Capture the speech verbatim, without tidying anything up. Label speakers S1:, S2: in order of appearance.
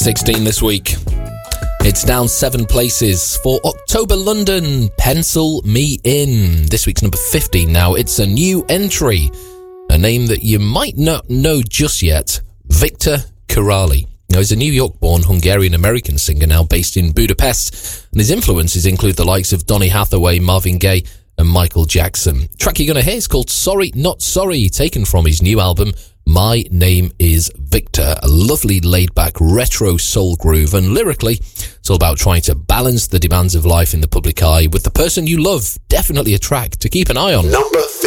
S1: sixteen this week. It's down seven places for October London, Pencil Me In. This week's number fifteen now. It's a new entry, a name that you might not know just yet, Victor Králi. Now, he's a New York-born Hungarian-American singer now based in Budapest, and his influences include the likes of Donny Hathaway, Marvin Gaye, and Michael Jackson. The track you're going to hear is called Sorry Not Sorry, taken from his new album, My Name Is Victor. A lovely laid-back retro soul groove, and lyrically, it's all about trying to balance the demands of life in the public eye with the person you love. Definitely a track to keep an eye on.
S2: Number